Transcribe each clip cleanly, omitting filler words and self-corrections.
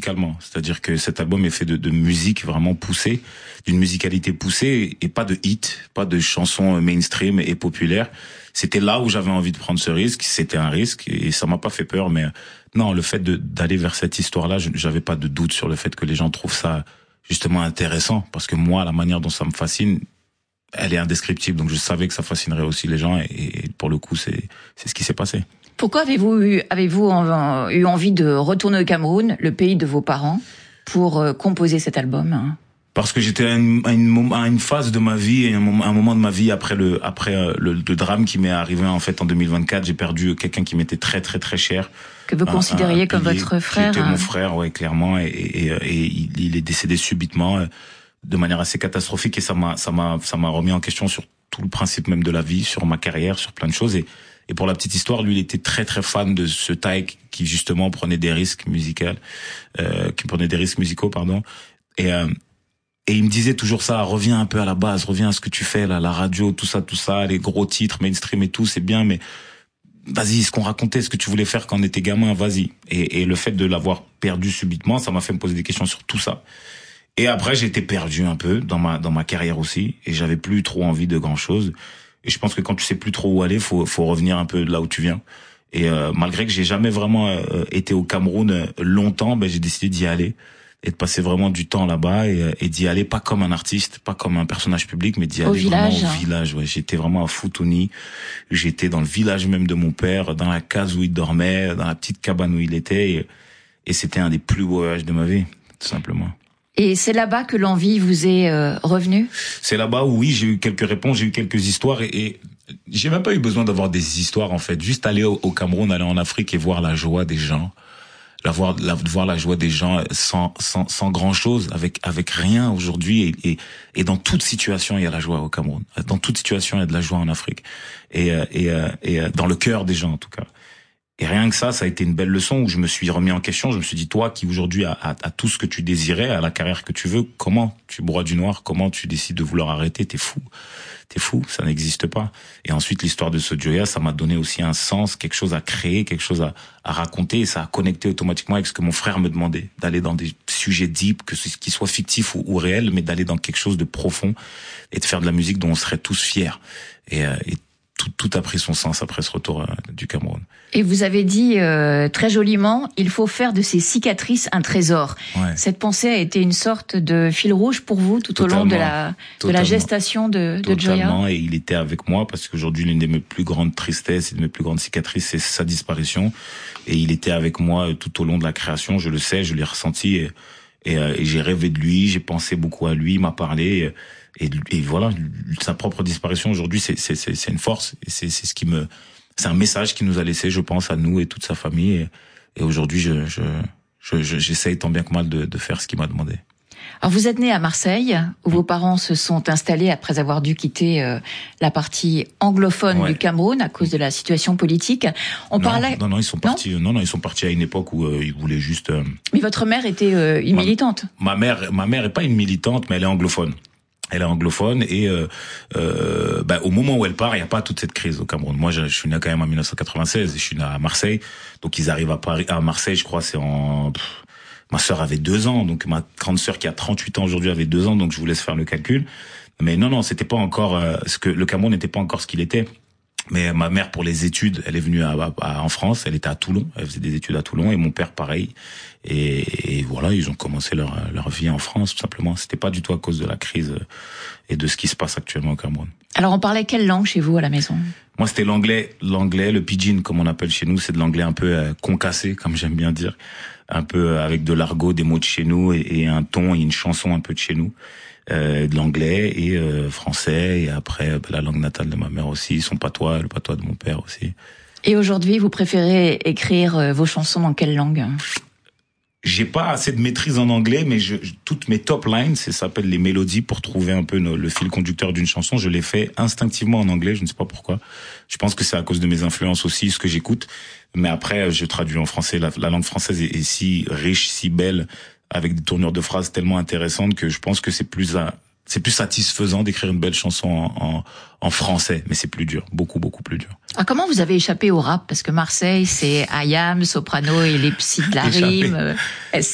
musicalement. C'est-à-dire que cet album est fait de musique vraiment poussée, d'une musicalité poussée et pas de hits, pas de chansons mainstream et populaires. C'était là où j'avais envie de prendre ce risque. C'était un risque et ça m'a pas fait peur. Mais non, le fait d'aller vers cette histoire-là, j'avais pas de doute sur le fait que les gens trouvent ça justement intéressant. Parce que moi, la manière dont ça me fascine, elle est indescriptible. Donc je savais que ça fascinerait aussi les gens et pour le coup, c'est ce qui s'est passé. Pourquoi avez-vous eu envie de retourner au Cameroun, le pays de vos parents, pour composer cet album? Parce que j'étais à une phase de ma vie et un moment de ma vie après le drame qui m'est arrivé en fait en 2024. J'ai perdu quelqu'un qui m'était très très très cher. Que vous considériez comme votre frère. Qui était mon frère, ouais, clairement, et il est décédé subitement, de manière assez catastrophique et ça m'a remis en question sur tout le principe même de la vie, sur ma carrière, sur plein de choses et pour la petite histoire, lui, il était très très fan de ce Taïk qui justement prenait des risques musicaux, pardon. Et il me disait toujours ça, reviens un peu à la base, reviens à ce que tu fais là, la radio, tout ça, les gros titres mainstream et tout, c'est bien, mais vas-y, ce qu'on racontait, ce que tu voulais faire quand on était gamin, vas-y. Et le fait de l'avoir perdu subitement, ça m'a fait me poser des questions sur tout ça. Et après, j'étais perdu un peu dans ma carrière aussi, et j'avais plus trop envie de grand chose. Et je pense que quand tu sais plus trop où aller, faut revenir un peu de là où tu viens. Et malgré que j'ai jamais vraiment été au Cameroun longtemps, j'ai décidé d'y aller et de passer vraiment du temps là-bas et d'y aller pas comme un artiste, pas comme un personnage public, mais d'y aller vraiment au village. Ouais, j'étais vraiment à Foutouni. J'étais dans le village même de mon père, dans la case où il dormait, dans la petite cabane où il était, et c'était un des plus beaux voyages de ma vie, tout simplement. Et c'est là-bas que l'envie vous est revenue? C'est là-bas où oui, j'ai eu quelques réponses, j'ai eu quelques histoires et j'ai même pas eu besoin d'avoir des histoires en fait. Juste aller au Cameroun, aller en Afrique et voir la joie des gens, voir la joie des gens sans grand chose, avec rien aujourd'hui et dans toute situation il y a la joie au Cameroun. Dans toute situation il y a de la joie en Afrique et dans le cœur des gens en tout cas. Et rien que ça a été une belle leçon où je me suis remis en question. Je me suis dit, toi qui aujourd'hui a tout ce que tu désirais, à la carrière que tu veux, comment tu broies du noir, comment tu décides de vouloir arrêter? T'es fou, ça n'existe pas. Et ensuite, l'histoire de Sojoya, ça m'a donné aussi un sens, quelque chose à créer, quelque chose à raconter, et ça a connecté automatiquement avec ce que mon frère me demandait, d'aller dans des sujets deep, qu'ils soient fictifs ou réels, mais d'aller dans quelque chose de profond et de faire de la musique dont on serait tous fiers. Et tout a pris son sens après ce retour du Cameroun. Et vous avez dit très joliment, il faut faire de ces cicatrices un trésor. Ouais. Cette pensée a été une sorte de fil rouge pour vous tout au long de la gestation de Joya. Totalement, et il était avec moi parce qu'aujourd'hui l'une de mes plus grandes tristesses et de mes plus grandes cicatrices, c'est sa disparition. Et il était avec moi tout au long de la création, je le sais, je l'ai ressenti et j'ai rêvé de lui, j'ai pensé beaucoup à lui, il m'a parlé. Et voilà, sa propre disparition aujourd'hui, c'est une force. Et c'est un message qu'il nous a laissé, je pense, à nous et toute sa famille. Et aujourd'hui, j'essaye tant bien que mal de faire ce qu'il m'a demandé. Alors, vous êtes né à Marseille, où vos parents se sont installés après avoir dû quitter la partie anglophone du Cameroun à cause de la situation politique. Non, ils sont partis. Non, ils sont partis à une époque où ils voulaient juste. Mais votre mère était une militante. Ma mère est pas une militante, mais elle est anglophone. Elle est anglophone et au moment où elle part, il y a pas toute cette crise au Cameroun. Moi, je suis né quand même en 1996 et je suis né à Marseille. Donc ils arrivent à Marseille, je crois, ma sœur avait 2 ans, donc ma grande sœur qui a 38 ans aujourd'hui avait 2 ans, donc je vous laisse faire le calcul. Mais non, c'était pas encore le Cameroun n'était pas encore ce qu'il était. Mais ma mère, pour les études, elle est venue en France, elle était à Toulon, elle faisait des études à Toulon, et mon père pareil. Et voilà, ils ont commencé leur vie en France, tout simplement. C'était pas du tout à cause de la crise et de ce qui se passe actuellement au Cameroun. Alors, on parlait quelle langue chez vous à la maison? Moi, c'était l'anglais, le pidgin, comme on appelle chez nous. C'est de l'anglais un peu concassé, comme j'aime bien dire. Un peu avec de l'argot, des mots de chez nous et un ton et une chanson un peu de chez nous. De l'anglais et français, et après la langue natale de ma mère aussi, son patois, le patois de mon père aussi. Et aujourd'hui, vous préférez écrire vos chansons dans quelle langue? J'ai pas assez de maîtrise en anglais, mais toutes mes top lines, ça s'appelle les mélodies, pour trouver un peu le fil conducteur d'une chanson, je les fais instinctivement en anglais, je ne sais pas pourquoi. Je pense que c'est à cause de mes influences aussi, ce que j'écoute. Mais après, je traduis en français. La langue française est si riche, si belle, avec des tournures de phrases tellement intéressantes que je pense que c'est plus satisfaisant d'écrire une belle chanson en français, mais c'est plus dur, beaucoup plus dur. Ah, comment vous avez échappé au rap? Parce que Marseille, c'est IAM, Soprano et les psy de la rime, SCH,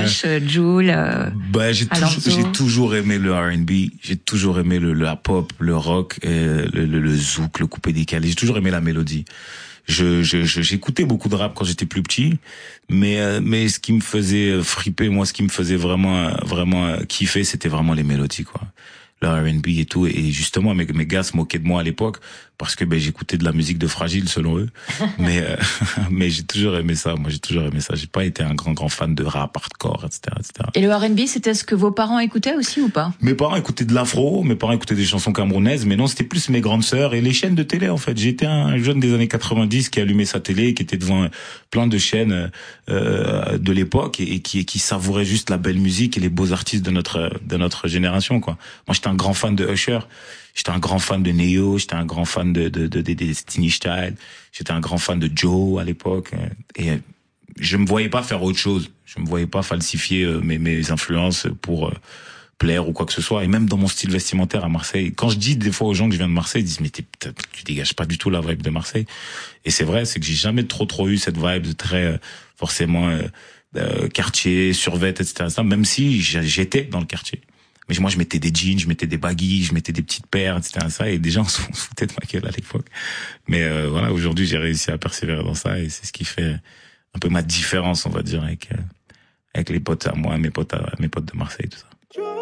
Nash, Jul, j'ai toujours aimé le R&B, j'ai toujours aimé la pop, le rock, le zouk, le coupé décalé. J'ai toujours aimé la mélodie. J'écoutais beaucoup de rap quand j'étais plus petit, mais ce qui me faisait friper, moi, ce qui me faisait vraiment kiffer, c'était vraiment les mélodies, quoi. Le R&B et tout, et justement mes gars se moquaient de moi à l'époque parce que j'écoutais de la musique de Fragile selon eux, mais j'ai toujours aimé ça. Moi, j'ai toujours aimé ça. J'ai pas été un grand fan de rap, hardcore, etc. Et le R&B, c'était ce que vos parents écoutaient aussi ou pas? Mes parents écoutaient de l'afro, mes parents écoutaient des chansons camerounaises, mais non, c'était plus mes grandes sœurs et les chaînes de télé, en fait. J'étais un jeune des années 90 qui allumait sa télé, qui était devant plein de chaînes de l'époque et qui savourait juste la belle musique et les beaux artistes de notre génération, quoi. Moi, j'étais un grand fan de Usher. J'étais un grand fan de Neo, j'étais un grand fan de Destiny Child, j'étais un grand fan de Joe à l'époque, et je me voyais pas faire autre chose. Je me voyais pas falsifier mes influences pour plaire ou quoi que ce soit. Et même dans mon style vestimentaire à Marseille, quand je dis des fois aux gens que je viens de Marseille, ils disent mais tu dégages pas du tout la vibe de Marseille. Et c'est vrai, c'est que j'ai jamais trop eu cette vibe de très forcément quartier, survêt, etc. Même si j'étais dans le quartier. Mais moi, je mettais des jeans, je mettais des baggies, je mettais des petites paires, etc. Ça, et des gens se foutaient de ma gueule à l'époque. Mais voilà, aujourd'hui, j'ai réussi à persévérer dans ça, et c'est ce qui fait un peu ma différence, on va dire, avec les potes à moi, mes potes de Marseille, tout ça.